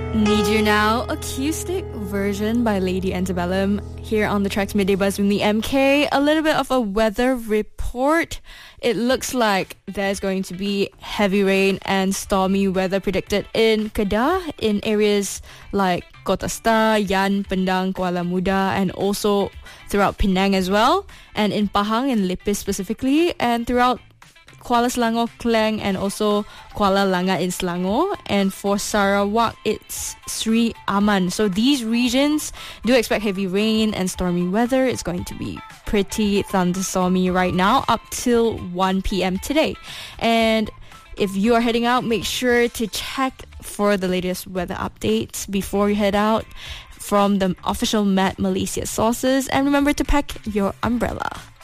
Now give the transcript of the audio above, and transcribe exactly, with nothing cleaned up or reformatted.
Need You Now, acoustic version by Lady Antebellum here on the Tracks Midday Buzz with the M K. A little bit of a weather report. It looks like there's going to be heavy rain and stormy weather predicted in Kedah, in areas like Kota Star, Yan, Pendang, Kuala Muda, and also throughout Penang as well, and in Pahang and Lipis specifically, and throughout Kuala Selangor, Klang, and also Kuala Langat in Selangor. And for Sarawak, it's Sri Aman. So these regions do expect heavy rain and stormy weather. It's going to be pretty thunderstormy right now up till one p.m. today. And if you are heading out, make sure to check for the latest weather updates before you head out from the official Met Malaysia sources. And remember to pack your umbrella.